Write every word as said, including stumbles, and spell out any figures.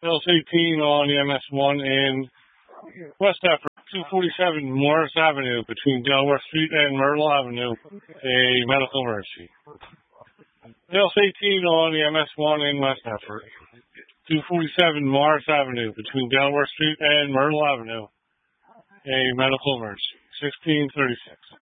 L S eighteen on the M S one in West Effort, two forty-seven Morris Avenue between Delaware Street and Myrtle Avenue, a medical emergency. L S eighteen on the M S one in West Effort, two forty-seven Morris Avenue between Delaware Street and Myrtle Avenue, a medical emergency. sixteen thirty-six.